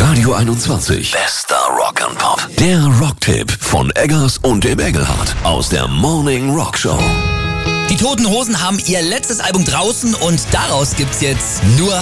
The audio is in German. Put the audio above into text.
Radio 21. Bester Rock and Pop. Der Rocktipp von Eggers und dem Engelhardt aus der Morning Rock Show. Die Toten Hosen haben ihr letztes Album draußen und daraus gibt's jetzt nur